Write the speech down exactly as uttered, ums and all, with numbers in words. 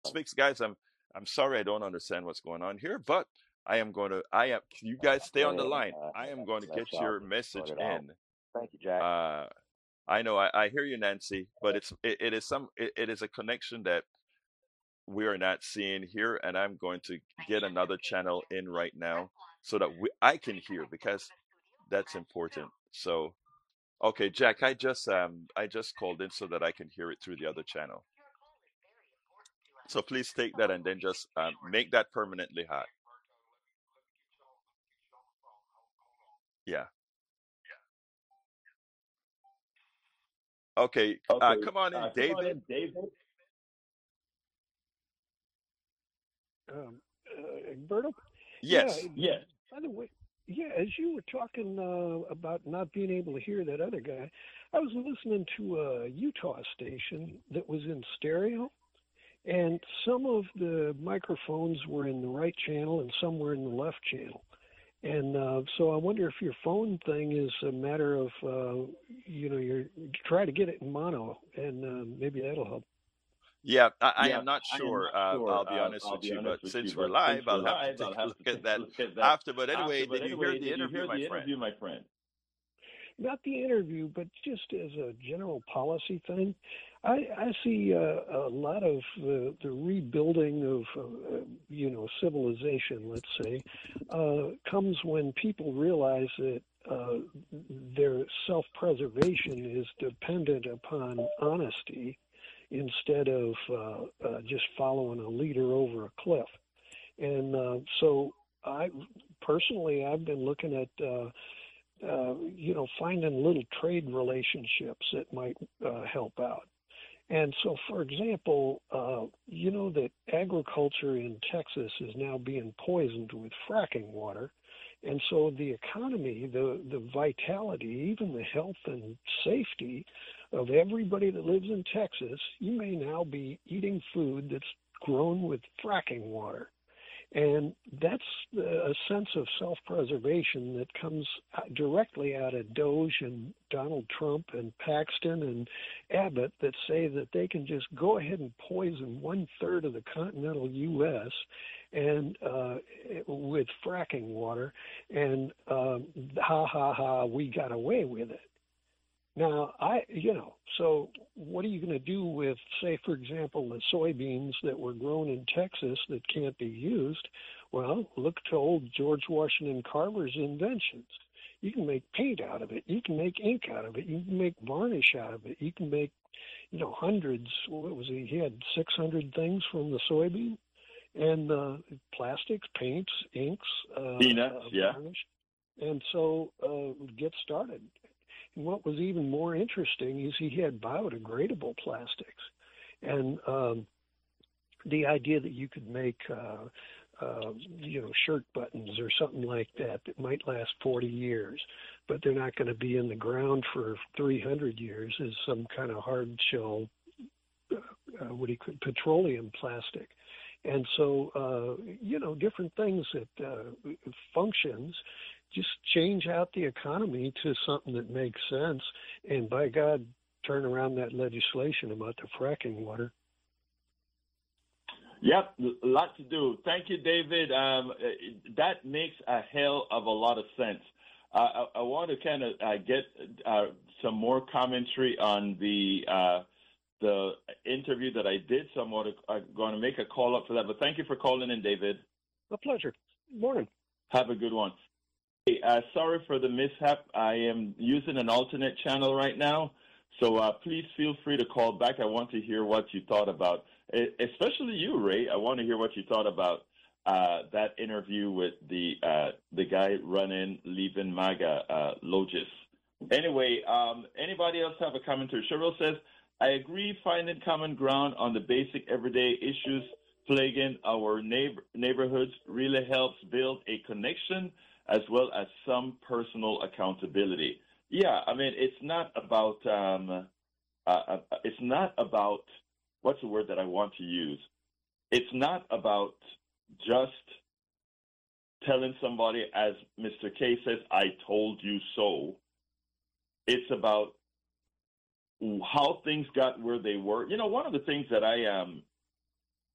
Speaks, guys. I'm I'm sorry I don't understand what's going on here, but I am going to. I am. You guys stay on the Hey, line. uh, I am going to let get y'all your sort message it out. in. Thank you, Jack. Uh, I know. I, I hear you, Nancy, but it's it, it is some. It, it is a connection that we are not seeing here, and I'm going to get another channel in right now so that we, I can hear because that's important. So, okay, Jack, I just um I just called in so that I can hear it through the other channel. So please take that and then just um, make that permanently hot. Yeah. Okay. Uh, Okay, come on uh, in, come on David. in, David. Um, uh, Egberto? Yeah, Yes. Yes. by the way, yeah, as you were talking uh, about not being able to hear that other guy, I was listening to a Utah station that was in stereo, and some of the microphones were in the right channel and some were in the left channel. And uh, so I wonder if your phone thing is a matter of, uh, you know, you're try to get it in mono, and uh, maybe that'll help. Yeah, I, I Yeah, am not I am sure. not Uh, sure. I'll be Uh, honest I'll with be you, honest but with you, since we're but since live, we're I'll have to live, take I'll a have to look at take a that look at that after. But after. anyway, But did you hear anyway, the did you interview, hear my the friend? interview, my friend? Not the interview, but just as a general policy thing, I, I see uh, a lot of the, the rebuilding of, uh, you know, civilization, let's say, uh, comes when people realize that uh, their self-preservation is dependent upon honesty instead of uh, uh, just following a leader over a cliff. And uh, so I personally, I've been looking at uh, uh, you know, finding little trade relationships that might uh, help out. And so, for example, uh, you know that agriculture in Texas is now being poisoned with fracking water. And so the economy, the, the vitality, even the health and safety of everybody that lives in Texas, you may now be eating food that's grown with fracking water. And that's a sense of self-preservation that comes directly out of Doge and Donald Trump and Paxton and Abbott that say that they can just go ahead and poison one third of the continental U S and uh, with fracking water, and um, ha ha ha, we got away with it. Now, I, you know, so what are you going to do with, say, for example, the soybeans that were grown in Texas that can't be used? Well, look to old George Washington Carver's inventions. You can make paint out of it. You can make ink out of it. You can make varnish out of it. You can make, you know, hundreds. What was he? He had six hundred things from the soybean, and uh, plastics, paints, inks, uh, Peanuts, uh, yeah. varnish. And so uh, get started. And what was even more interesting is he had biodegradable plastics. And um, the idea that you could make, uh, uh, you know, shirt buttons or something like that that might last forty years, but they're not going to be in the ground for three hundred years is some kind of hard shell, uh, what do you call petroleum plastic. And so, uh, you know, different things that uh, functions just change out the economy to something that makes sense. And by God, turn around that legislation about the fracking water. Yep, a lot to do. Thank you, David. Um, that makes a hell of a lot of sense. Uh, I, I want to kind of uh, get uh, some more commentary on the uh, the interview that I did. So I'm going to make a call up for that. But thank you for calling in, David. A pleasure. Morning. Have a good one. Hey, uh, sorry for the mishap. I am using an alternate channel right now. So uh, please feel free to call back. I want to hear what you thought about, especially you, Ray. I want to hear what you thought about uh, that interview with the uh, the guy running, leaving MAGA, uh, Logis. Anyway, um, anybody else have a commentary? Cheryl says, I agree finding common ground on the basic everyday issues plaguing our neighbor- neighborhoods really helps build a connection as well as some personal accountability. Yeah, I mean, it's not about, um, uh, it's not about, what's the word that I want to use? It's not about just telling somebody, as Mister K says, I told you so. It's about how things got where they were. You know, one of the things that I um